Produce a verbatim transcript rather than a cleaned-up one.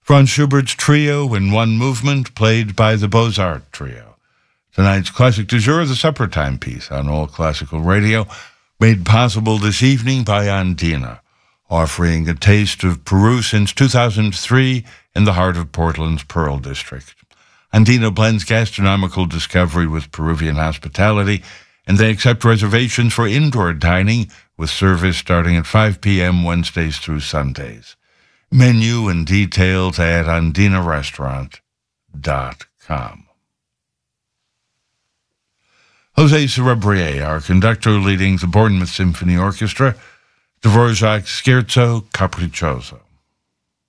Franz Schubert's Trio in One Movement, played by the Beaux-Arts Trio. Tonight's Classic du Jour, the Supper Time piece on All Classical Radio, made possible this evening by Andina, offering a taste of Peru since two thousand three in the heart of Portland's Pearl District. Andina blends gastronomical discovery with Peruvian hospitality, and they accept reservations for indoor dining with service starting at five p.m. Wednesdays through Sundays. Menu and details at andina restaurant dot com. Jose Cerebrier, our conductor, leading the Bournemouth Symphony Orchestra, Dvorak's Scherzo Capriccioso.